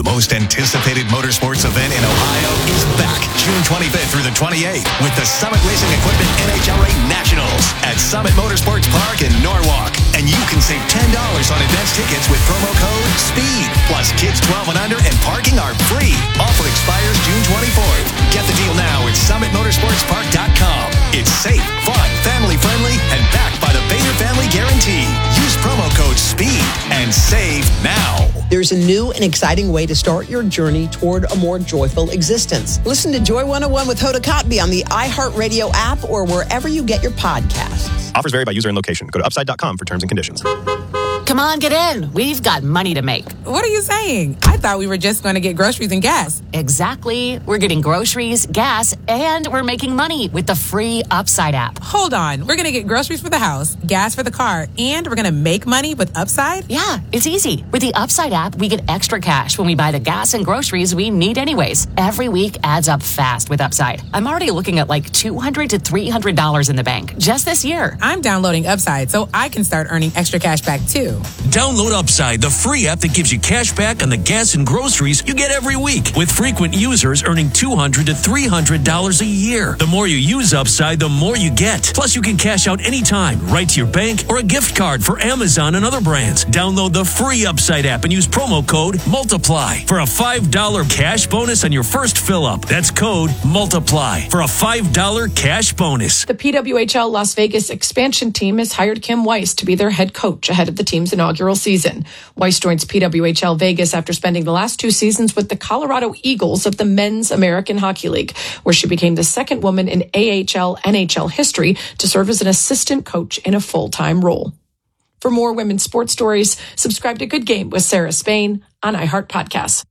The most anticipated motorsports event in Ohio is back June 25th through the 28th with the Summit Racing Equipment NHRA Nationals at Summit Motorsports Park in Norwalk. And you can save $10 on advance tickets with promo code SPEED. Plus, kids 12 and under and parking are free. Offer expires June 24th. Get the deal now at SummitMotorsportsPark.com. It's safe, fun, family-friendly, and backed by the Bader Family Guarantee. Use promo code SPEED and save now. There's a new and exciting way to start your journey toward a more joyful existence. Listen to Joy 101 with Hoda Kotb on the iHeartRadio app or wherever you get your podcasts. Offers vary by user and location. Go to upside.com for terms and conditions. Come on, get in. We've got money to make. What are you saying? I thought we were just going to get groceries and gas. Exactly. We're getting groceries, gas, and we're making money with the free Upside app. Hold on. We're going to get groceries for the house, gas for the car, and we're going to make money with Upside? Yeah, it's easy. With the Upside app, we get extra cash when we buy the gas and groceries we need anyways. Every week adds up fast with Upside. I'm already looking at like $200 to $300 in the bank just this year. I'm downloading Upside so I can start earning extra cash back too. Download Upside, the free app that gives you cash back on the gas and groceries you get every week, with frequent users earning $200 to $300 a year. The more you use Upside, the more you get. Plus, you can cash out anytime, right to your bank or a gift card for Amazon and other brands. Download the free Upside app and use promo code MULTIPLY for a $5 cash bonus on your first fill-up. That's code MULTIPLY for a $5 cash bonus. The PWHL Las Vegas expansion team has hired Kim Weiss to be their head coach ahead of the team's inaugural season. Weiss joins PWHL Vegas after spending the last 2 seasons with the Colorado Eagles of the Men's American Hockey League, where she became the second woman in AHL NHL history to serve as an assistant coach in a full-time role. For more women's sports stories, subscribe to Good Game with Sarah Spain on iHeart Podcasts.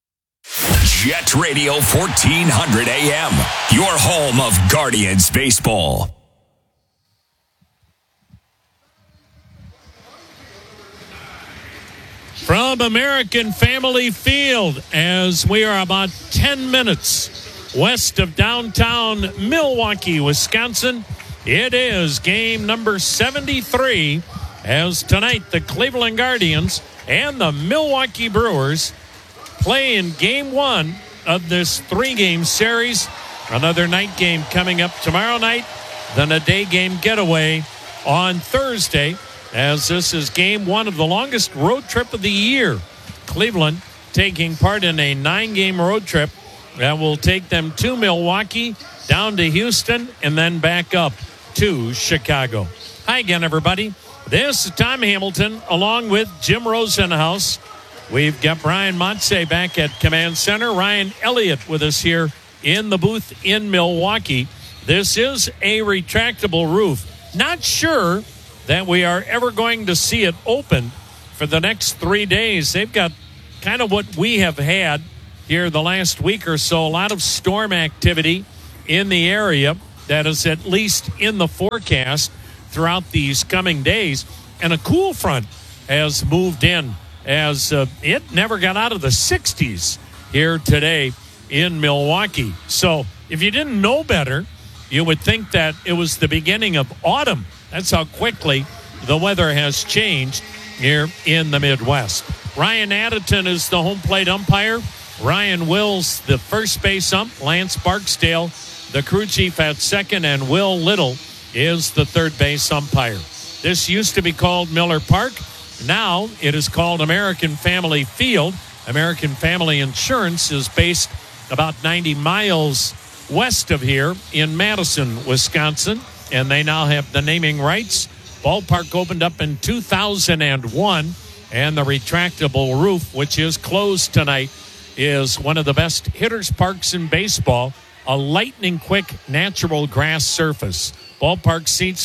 Jet Radio 1400 AM, your home of Guardians baseball. From American Family Field, as we are about 10 minutes west of downtown Milwaukee, Wisconsin, it is game number 73, as tonight the Cleveland Guardians and the Milwaukee Brewers play in game 1 of this 3-game series. Another night game coming up tomorrow night, then a day game getaway on Thursday, as this is game 1 of the longest road trip of the year. Cleveland taking part in a 9-game road trip that will take them to Milwaukee, down to Houston, and then back up to Chicago. Hi again, everybody. This is Tom Hamilton along with Jim Rosenhaus. We've got Brian Montse back at Command Center. Ryan Elliott with us here in the booth in Milwaukee. This is a retractable roof. Not sure that we are ever going to see it open for the next 3 days. They've got kind of what we have had here the last week or so, a lot of storm activity in the area that is at least in the forecast throughout these coming days. And a cool front has moved in, as it never got out of the 60s here today in Milwaukee. So if you didn't know better, you would think that it was the beginning of autumn. That's how quickly the weather has changed here in the Midwest. Ryan Additon is the home plate umpire. Ryan Wills, the first base ump. Lance Barksdale, the crew chief, at second. And Will Little is the third base umpire. This used to be called Miller Park. Now it is called American Family Field. American Family Insurance is based about 90 miles west of here in Madison, Wisconsin. And they now have the naming rights. Ballpark opened up in 2001, and the retractable roof, which is closed tonight, is one of the best hitters' parks in baseball. A lightning-quick natural grass surface. Ballpark seats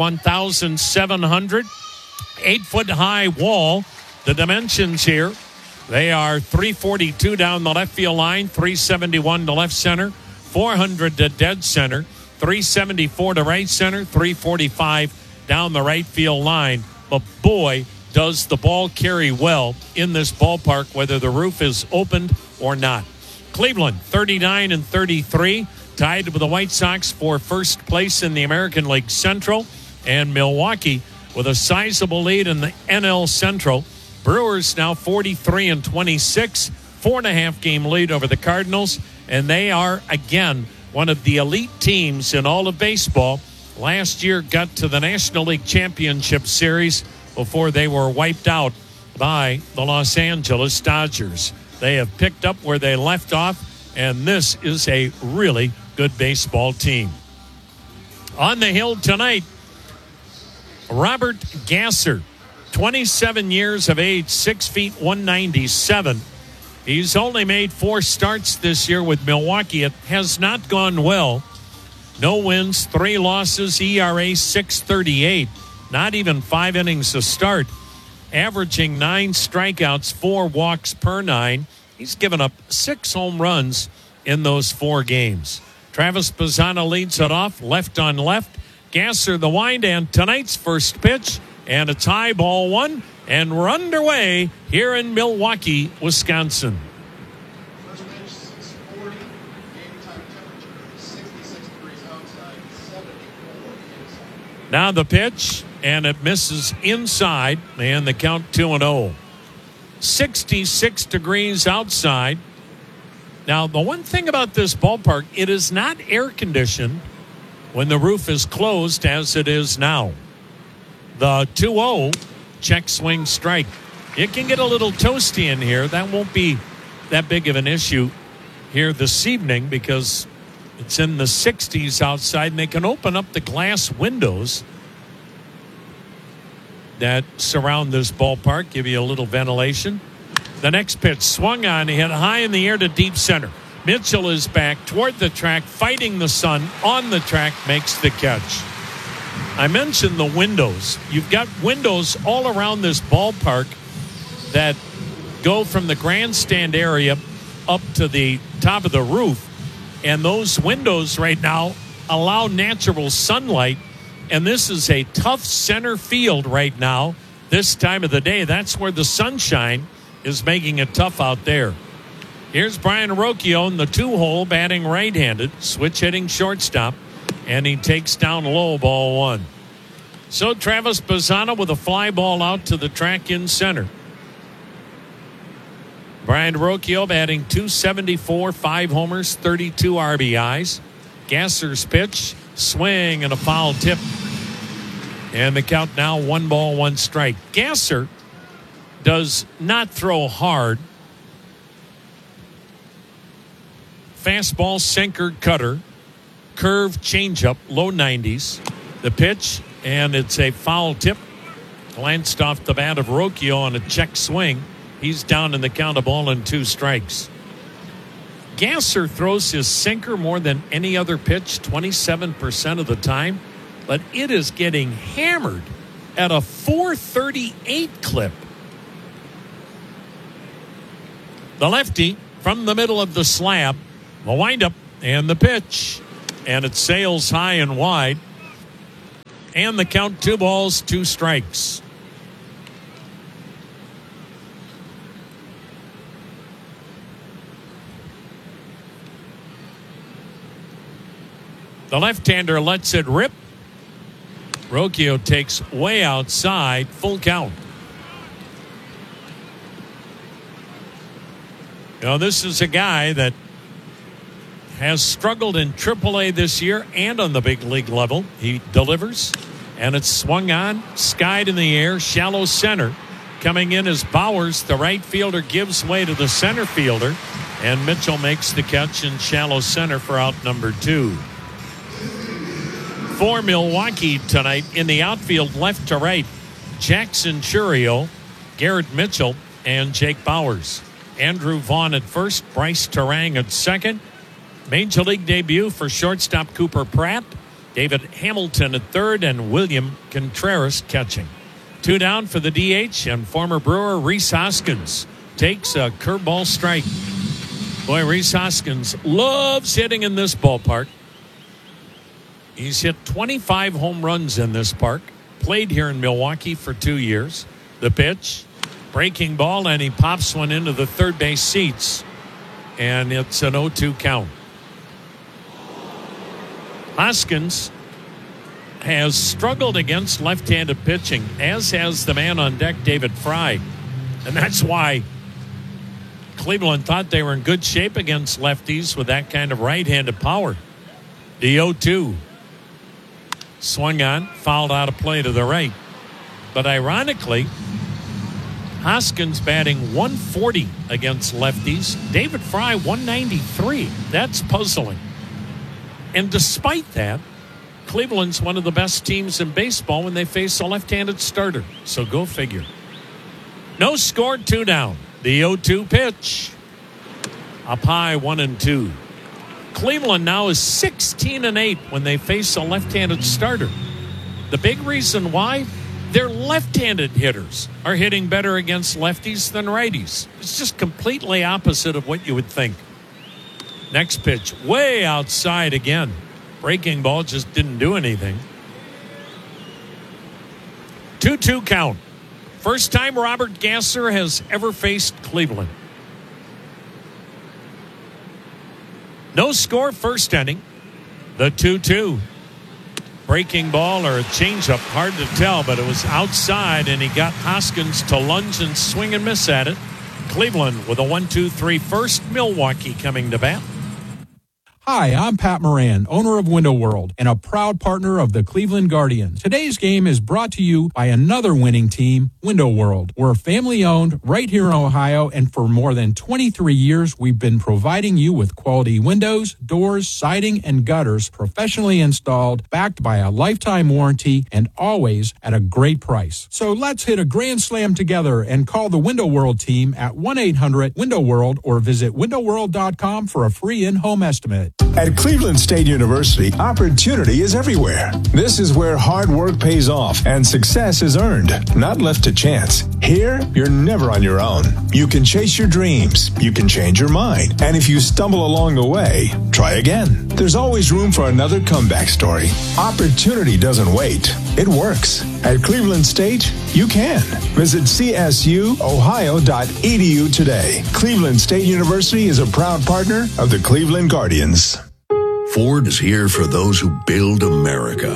41,700. 8-foot-high wall. The dimensions here, they are 342 down the left field line, 371 to left center, 400 to dead center, 374 to right center, 345 down the right field line. But boy, does the ball carry well in this ballpark, whether the roof is opened or not. Cleveland 39-33, tied with the White Sox for first place in the American League Central, and Milwaukee with a sizable lead in the NL Central. Brewers now 43-26, 4.5 game lead over the Cardinals, and they are, again, one of the elite teams in all of baseball. Last year got to the National League Championship Series before they were wiped out by the Los Angeles Dodgers. They have picked up where they left off, and this is a really good baseball team. On the hill tonight, Robert Gasser, 27 years of age, 6 feet 197. He's only made 4 starts this year with Milwaukee. It has not gone well. No wins, 3 losses, ERA 6.38. Not even 5 innings to start. Averaging 9 strikeouts, 4 walks per 9. He's given up 6 home runs in those 4 games. Travis Bazzana leads it off, left on left. Gasser the wind, and tonight's first pitch, and it's high, ball 1, and we're underway here in Milwaukee, Wisconsin. Now the pitch, and it misses inside, and the count 2-0. 66 degrees outside. Now, the one thing about this ballpark, it is not air conditioned when the roof is closed as it is now. The 2-0, check swing strike. It can get a little toasty in here. That won't be that big of an issue here this evening because it's in the 60s outside, and they can open up the glass windows that surround this ballpark, give you a little ventilation. The next pitch swung on, hit high in the air to deep center. Mitchell is back toward the track, fighting the sun on the track, makes the catch. I mentioned the windows. You've got windows all around this ballpark that go from the grandstand area up to the top of the roof. And those windows right now allow natural sunlight. And this is a tough center field right now, this time of the day. That's where the sunshine is making it tough out there. Here's Brian Rocchio in the 2-hole, batting right-handed, switch hitting shortstop, and he takes down low, ball 1. So Travis Bazzana with a fly ball out to the track in center. Brian Rocchio batting .274, 5 homers, 32 RBIs. Gasser's pitch, swing and a foul tip. And the count now 1-1 strike. Gasser does not throw hard. Fastball, sinker, cutter, curve, changeup, low 90s. The pitch, and it's a foul tip. Glanced off the bat of Rocchio on a check swing. He's down in the count, of 2 strikes. Gasser throws his sinker more than any other pitch, 27% of the time, but it is getting hammered at a 438 clip. The lefty from the middle of the slab, the windup and the pitch, and it sails high and wide. And the count 2 strikes. The left-hander lets it rip. Rocchio takes way outside, full count. Now, this is a guy that has struggled in AAA this year and on the big league level. He delivers, and it's swung on, skied in the air, shallow center. Coming in as Bowers, the right fielder, gives way to the center fielder, and Mitchell makes the catch in shallow center for out number 2. For Milwaukee tonight in the outfield, left to right, Jackson Chourio, Garrett Mitchell, and Jake Bowers. Andrew Vaughn at first, Bryce Terang at second. Major League debut for shortstop Cooper Pratt, David Hamilton at third, and William Contreras catching. 2 down for the DH, and former Brewer Rhys Hoskins takes a curveball strike. Boy, Rhys Hoskins loves hitting in this ballpark. He's hit 25 home runs in this park. Played here in Milwaukee for 2 years. The pitch, breaking ball, and he pops one into the third base seats. And it's an 0-2 count. Hoskins has struggled against left-handed pitching, as has the man on deck, David Fry. And that's why Cleveland thought they were in good shape against lefties with that kind of right-handed power. The 0-2. Swung on, fouled out of play to the right. But ironically, Hoskins batting 140 against lefties. David Fry 193. That's puzzling. And despite that, Cleveland's one of the best teams in baseball when they face a left-handed starter. So go figure. No score, 2 down. The 0-2 pitch. Up high, 1-2. Cleveland now is 16-8 when they face a left-handed starter. The big reason why? Their left-handed hitters are hitting better against lefties than righties. It's just completely opposite of what you would think. Next pitch, way outside again. Breaking ball just didn't do anything. 2-2 count. First time Robert Gasser has ever faced Cleveland. No score, first inning. The 2-2. Breaking ball or a changeup, hard to tell, but it was outside, and he got Hoskins to lunge and swing and miss at it. Cleveland with a 1-2-3 first. Milwaukee coming to bat. Hi, I'm Pat Moran, owner of Window World and a proud partner of the Cleveland Guardians. Today's game is brought to you by another winning team, Window World. We're family-owned right here in Ohio, and for more than 23 years, we've been providing you with quality windows, doors, siding, and gutters professionally installed, backed by a lifetime warranty, and always at a great price. So let's hit a grand slam together and call the Window World team at 1-800-WINDOW-WORLD or visit windowworld.com for a free in-home estimate. At Cleveland State University, opportunity is everywhere. This is where hard work pays off and success is earned, not left to chance. Here, you're never on your own. You can chase your dreams. You can change your mind. And if you stumble along the way, try again. There's always room for another comeback story. Opportunity doesn't wait. It works. At Cleveland State, you can. Visit csuohio.edu today. Cleveland State University is a proud partner of the Cleveland Guardians. Ford is here for those who build America.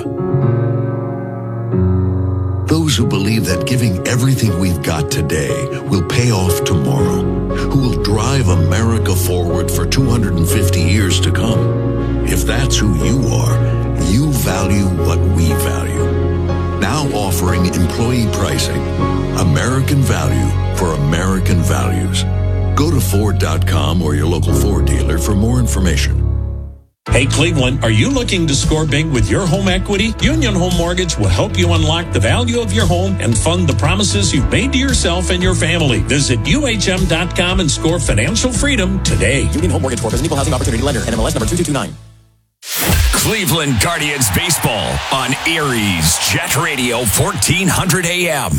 Those who believe that giving everything we've got today will pay off tomorrow. Who will drive America forward for 250 years to come. If that's who you are, you value what we value. Now offering employee pricing. American value for American values. Go to Ford.com or your local Ford dealer for more information. Hey, Cleveland, are you looking to score big with your home equity? Union Home Mortgage will help you unlock the value of your home and fund the promises you've made to yourself and your family. Visit UHM.com and score financial freedom today. Union Home Mortgage Corp is an equal housing opportunity lender. NMLS number 2229. Cleveland Guardians baseball on Erie's Jet Radio 1400 AM.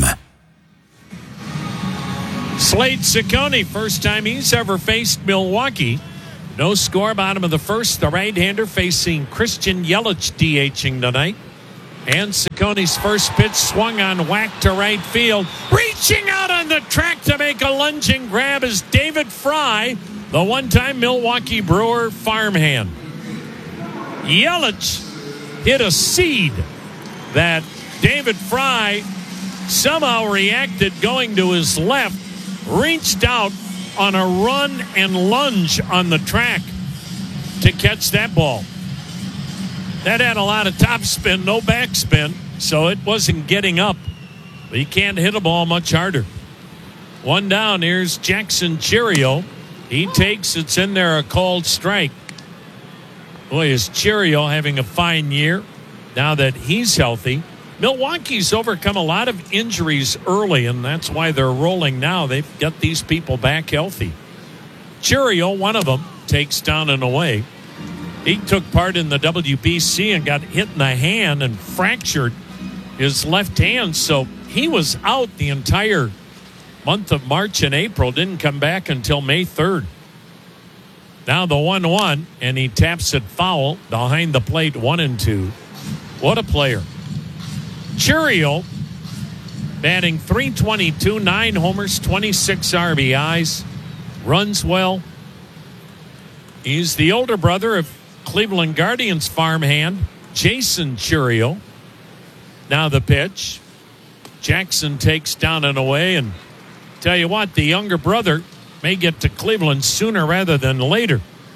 Slade Ciccone, first time he's ever faced Milwaukee. No score, bottom of the first. The right-hander facing Christian Yelich DHing tonight. And Ciccone's first pitch swung on, whack to right field. Reaching out on the track to make a lunging grab is David Fry, the one-time Milwaukee Brewer farmhand. Yelich hit a seed that David Fry somehow reacted going to his left, reached out on a run and lunge on the track to catch that ball. That had a lot of topspin, no backspin, so it wasn't getting up. But you can't hit a ball much harder. One down, here's Jackson Chourio. He takes, it's in there, a called strike. Boy, is Chourio having a fine year now that he's healthy. Milwaukee's overcome a lot of injuries early, and that's why they're rolling now. They've got these people back healthy. Chourio, one of them, takes down and away. He took part in the WBC and got hit in the hand and fractured his left hand, so he was out the entire month of March and April, didn't come back until May 3rd. Now the 1-1, and he taps it foul behind the plate, 1-2. What a player. Chourio batting .322, 9 homers, 26 RBIs, runs well. He's the older brother of Cleveland Guardians farmhand Jason Chourio. Now the pitch. Jackson takes down and away, and tell you what, the younger brother may get to Cleveland sooner rather than later.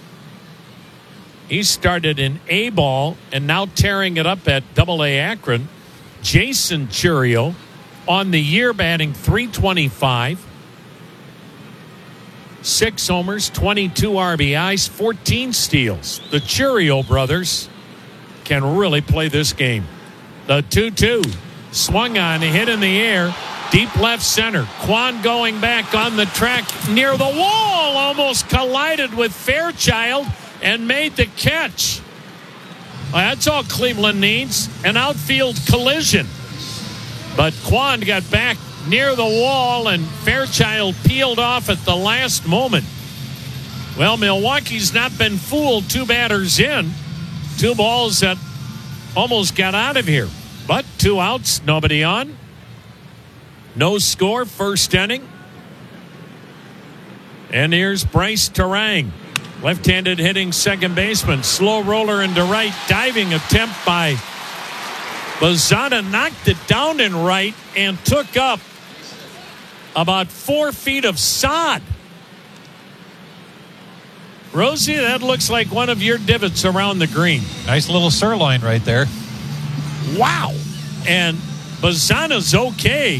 He started in A ball and now tearing it up at AA Akron. Jason Churio on the year batting .325. 6 homers, 22 RBIs, 14 steals. The Churio brothers can really play this game. The 2-2 swung on, hit in the air, deep left center. Kwan going back on the track near the wall, almost collided with Fairchild and made the catch. Well, that's all Cleveland needs, an outfield collision. But Kwan got back near the wall, and Fairchild peeled off at the last moment. Well, Milwaukee's not been fooled. 2 batters in. 2 balls that almost got out of here. But 2 outs, nobody on. No score, first inning. And here's Bryce Terang. Left-handed hitting second baseman. Slow roller into right. Diving attempt by Bazana. Knocked it down in right and took up about 4 feet of sod. Rosie, that looks like one of your divots around the green. Nice little sirloin right there. Wow. And Bazana's okay.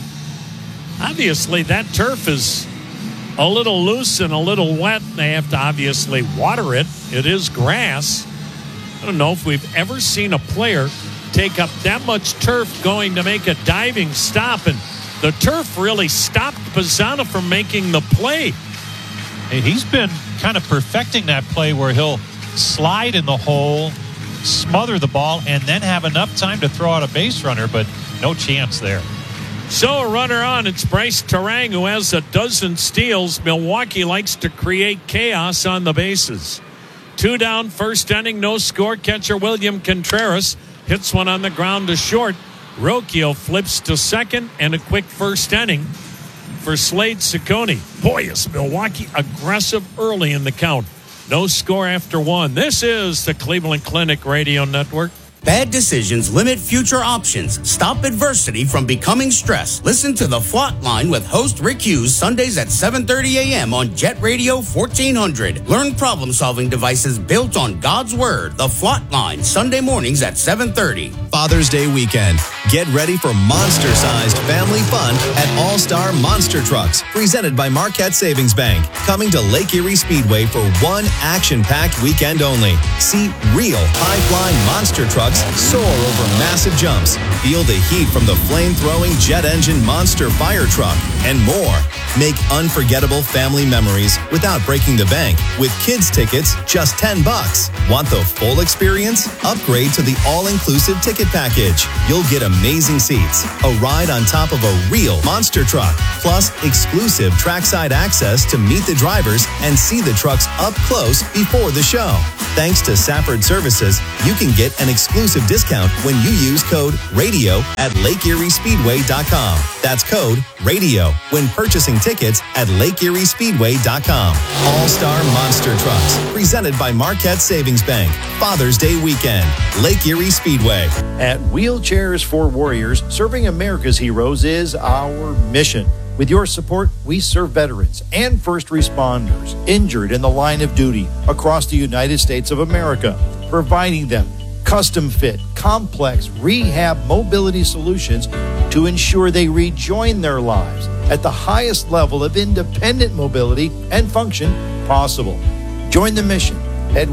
Obviously, that turf is a little loose and a little wet. They have to obviously water it. It is grass. I don't know if we've ever seen a player take up that much turf going to make a diving stop, and the turf really stopped Bazana from making the play. Hey, he's been kind of perfecting that play where he'll slide in the hole, smother the ball, and then have enough time to throw out a base runner, but no chance there. So a runner on. It's Bryce Terang, who has a dozen steals. Milwaukee likes to create chaos on the bases. 2 down, first inning, no score. Catcher William Contreras hits one on the ground to short. Rocchio flips to second, and a quick first inning for Slade Ciccone. Boy, is Milwaukee aggressive early in the count. No score after 1. This is the Cleveland Clinic Radio Network. Bad decisions limit future options. Stop adversity from becoming stress. Listen to The Flot Line with host Rick Hughes Sundays at 7:30 a.m. on Jet Radio 1400. Learn problem-solving devices built on God's Word. The Flot Line, Sunday mornings at 7:30. Father's Day weekend. Get ready for monster-sized family fun at All-Star Monster Trucks, presented by Marquette Savings Bank. Coming to Lake Erie Speedway for one action-packed weekend only. See real high-flying monster trucks soar over massive jumps. Feel the heat from the flame-throwing jet engine monster fire truck and more. Make unforgettable family memories without breaking the bank with kids tickets just $10. Want the full experience? Upgrade to the all-inclusive ticket package. You'll get amazing seats, a ride on top of a real monster truck, plus exclusive trackside access to meet the drivers and see the trucks up close before the show. Thanks to Safford Services, you can get an exclusive discount when you use code RADIO at LakeErieSpeedway.com. That's code RADIO when purchasing tickets at LakeErieSpeedway.com. All-Star Monster Trucks, presented by Marquette Savings Bank. Father's Day weekend, Lake Erie Speedway. At Wheelchairs for Warriors, serving America's heroes is our mission. With your support, we serve veterans and first responders injured in the line of duty across the United States of America, providing them custom-fit, complex rehab mobility solutions to ensure they rejoin their lives at the highest level of independent mobility and function possible. Join the mission at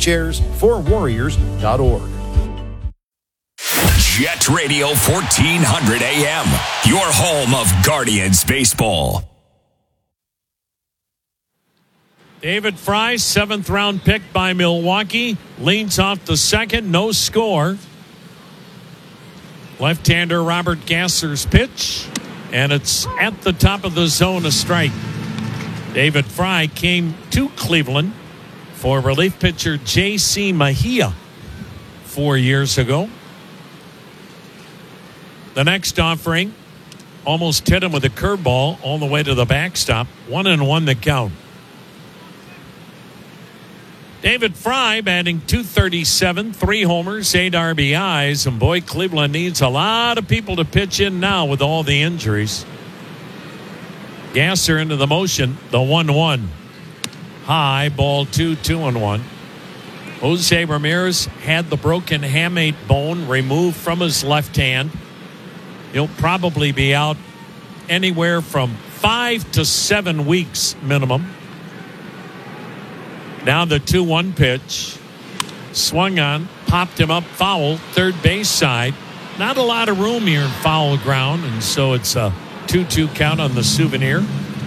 wheelchairsforwarriors.org. Jet Radio 1400 AM, your home of Guardians baseball. David Fry, 7th round pick by Milwaukee, leans off the second, no score. Left-hander Robert Gasser's pitch, and it's at the top of the zone, a strike. David Fry came to Cleveland for relief pitcher J.C. Mejia 4 years ago. The next offering almost hit him with a curveball all the way to the backstop. 1-1 the count. David Fry batting .237, 3 homers, 8 RBIs. And boy, Cleveland needs a lot of people to pitch in now with all the injuries. Gasser into the motion, the 1-1. High, ball 2-1. Jose Ramirez had the broken hamate bone removed from his left hand. He'll probably be out anywhere from 5 to 7 weeks minimum. Now the 2-1 pitch. Swung on, popped him up foul, third base side. Not a lot of room here in foul ground, and so it's a 2-2 count on the Souvenir.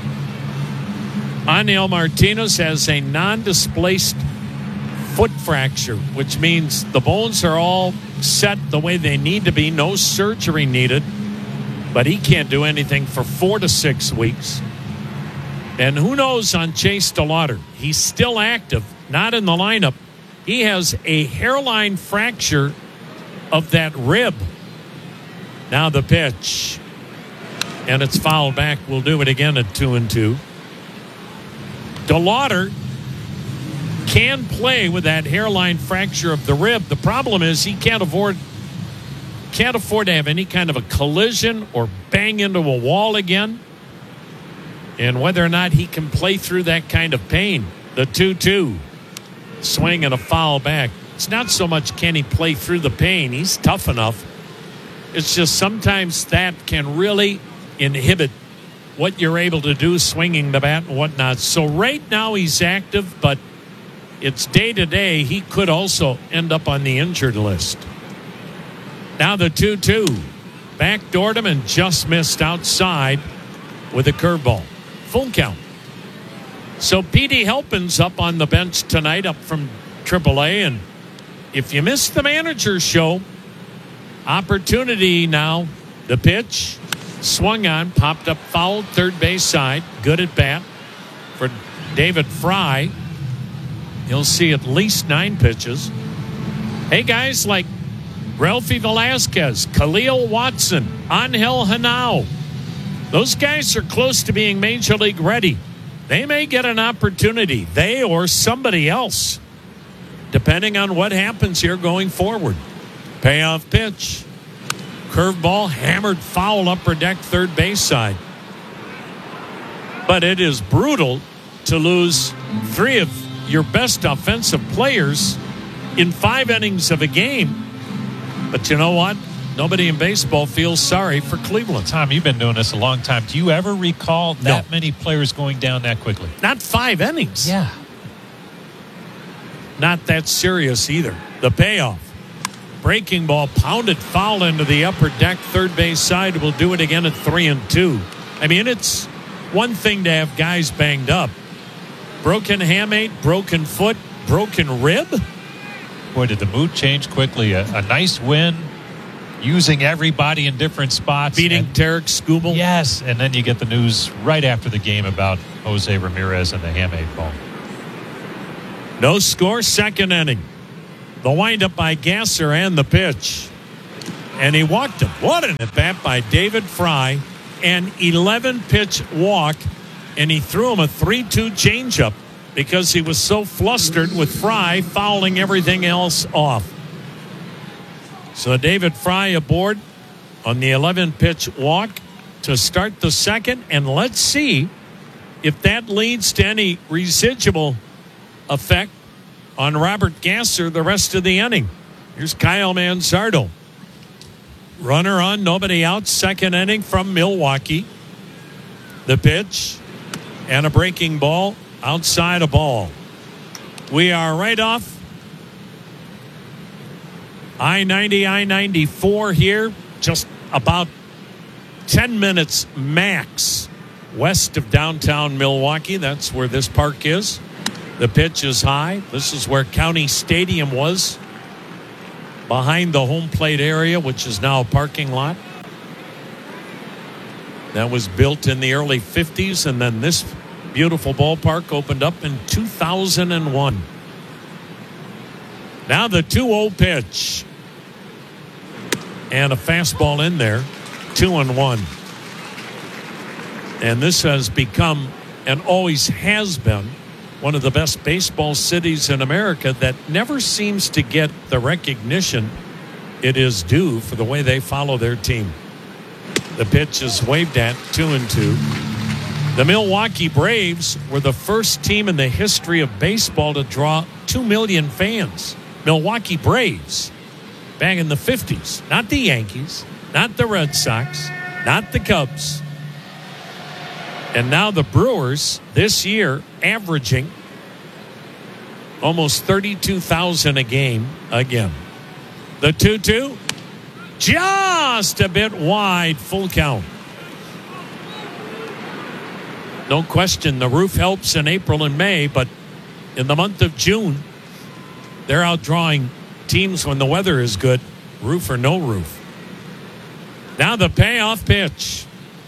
Aniel Martinez has a non-displaced foot fracture, which means the bones are all set the way they need to be. No surgery needed, but he can't do anything for 4 to 6 weeks. And who knows on Chase DeLauder? He's still active, not in the lineup. He has a hairline fracture of that rib. Now the pitch. And it's fouled back. We'll do it again at 2-2. DeLauder can play with that hairline fracture of the rib. The problem is he can't afford to have any kind of a collision or bang into a wall again. And whether or not he can play through that kind of pain. The 2-2. Swing and a foul back. It's not so much can he play through the pain. He's tough enough. It's just sometimes that can really inhibit what you're able to do swinging the bat and whatnot. So right now he's active, but it's day to day. He could also end up on the injured list. Now the 2-2. Backdoored him and just missed outside with a curveball. Full count. So Petey Halpin's up on the bench tonight, up from AAA. And if you missed the manager's show, opportunity now. The pitch, swung on, popped up foul, third base side. Good at bat for David Fry. He'll see at least 9 pitches. Hey, guys like Ralphie Velasquez, Khalil Watson, Angel Henao. Those guys are close to being Major League ready. They may get an opportunity, they or somebody else, depending on what happens here going forward. Payoff pitch. Curveball, hammered foul, upper deck, third base side. But it is brutal to lose 3 of your best offensive players in 5 innings of a game. But you know what? Nobody in baseball feels sorry for Cleveland. Tom, you've been doing this a long time. Do you ever recall that many players going down that quickly? Not 5 innings. Yeah. Not that serious either. The payoff. Breaking ball, pounded foul into the upper deck, third base side. We'll do it again at 3-2. I mean, it's one thing to have guys banged up. Broken hamate, broken foot, broken rib. Boy, did the mood change quickly. A nice win. Using everybody in different spots. Beating Tarek Skubal. Yes, and then you get the news right after the game about Jose Ramirez and the hamate ball. No score, second inning. The windup by Gasser and the pitch. And he walked him. What an at-bat by David Fry. An 11-pitch walk, and he threw him a 3-2 changeup because he was so flustered with Fry fouling everything else off. So David Fry aboard on the 11-pitch walk to start the second. And let's see if that leads to any residual effect on Robert Gasser the rest of the inning. Here's Kyle Manzardo. Runner on, nobody out, second inning from Milwaukee. The pitch and a breaking ball outside a ball. We are right off I-90, I-94 here, just about 10 minutes max west of downtown Milwaukee. That's where this park is. The pitch is high. This is where County Stadium was, behind the home plate area, which is now a parking lot. That was built in the early 50s, and then this beautiful ballpark opened up in 2001. Now the 2-0 pitch. And a fastball in there, 2-1. And this has become, and always has been, one of the best baseball cities in America that never seems to get the recognition it is due for the way they follow their team. The pitch is waved at, 2-2. The Milwaukee Braves were the first team in the history of baseball to draw 2 million fans. Milwaukee Braves back in the 50s. Not the Yankees, not the Red Sox, not the Cubs. And now the Brewers this year averaging almost 32,000 a game again. The 2-2, just a bit wide, full count. No question, the roof helps in April and May, but in the month of June, they're outdrawing teams when the weather is good, roof or no roof. Now the payoff pitch.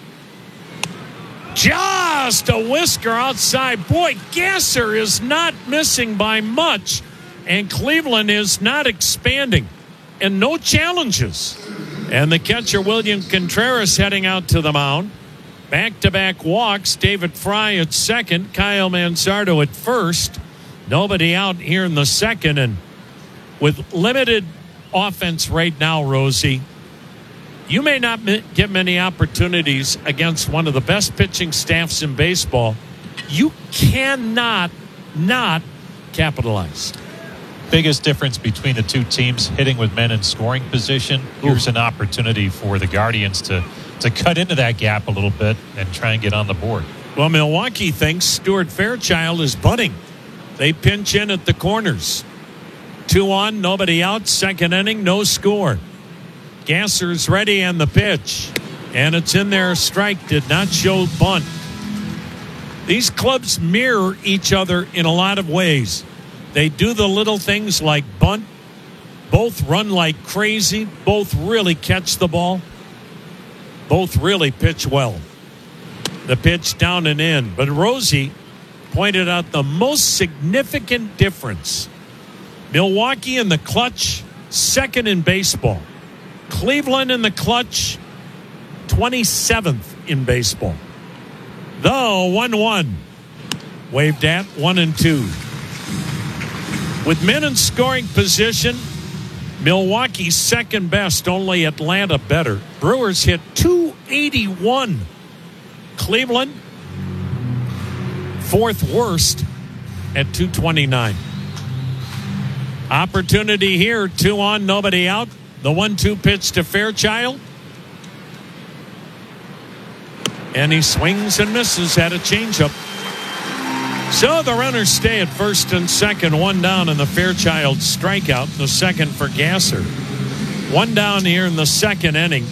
Just a whisker outside. Boy, Gasser is not missing by much, and Cleveland is not expanding, and no challenges. And the catcher, William Contreras, heading out to the mound. Back-to-back walks, David Fry at second, Kyle Manzardo at first. Nobody out here in the second, and with limited offense right now, Rosie, you may not get many opportunities against one of the best pitching staffs in baseball. You cannot not capitalize. Biggest difference between the two teams, hitting with men in scoring position. Here's an opportunity for the Guardians to cut into that gap a little bit and try and get on the board. Well, Milwaukee thinks Stuart Fairchild is bunting. They pinch in at the corners. 2 on, nobody out. Second inning, no score. Gasser's ready and the pitch. And it's in there. Strike did not show bunt. These clubs mirror each other in a lot of ways. They do the little things like bunt. Both run like crazy. Both really catch the ball. Both really pitch well. The pitch down and in. But Rosie pointed out the most significant difference. Milwaukee in the clutch, second in baseball. Cleveland in the clutch, 27th in baseball. The 1-1. Waved at 1-2. With men in scoring position, Milwaukee's second best, only Atlanta better. Brewers hit .281. Cleveland, fourth worst at .229. Opportunity here, 2 on, nobody out. The 1-2 pitch to Fairchild. And he swings and misses, had a changeup. So the runners stay at first and second, 1 down in the Fairchild strikeout, the second for Gasser. 1 down here in the second inning.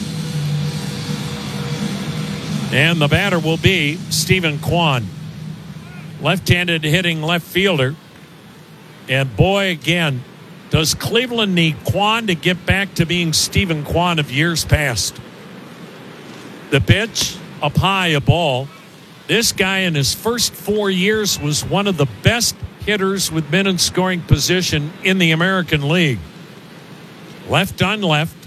And the batter will be Stephen Kwan. Left-handed hitting left fielder. And boy, again, does Cleveland need Kwan to get back to being Stephen Kwan of years past. The pitch, up high, a ball. This guy in his first 4 years was one of the best hitters with men in scoring position in the American League. Left on left.